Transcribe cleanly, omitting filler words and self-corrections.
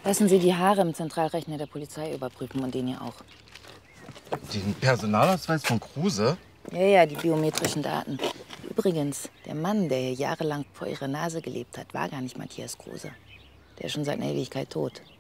Lassen Sie die Haare im Zentralrechner der Polizei überprüfen und den hier auch. Den Personalausweis von Kruse? Ja, die biometrischen Daten. Übrigens, der Mann, der hier jahrelang vor Ihrer Nase gelebt hat, war gar nicht Matthias Kruse. Der ist schon seit einer Ewigkeit tot.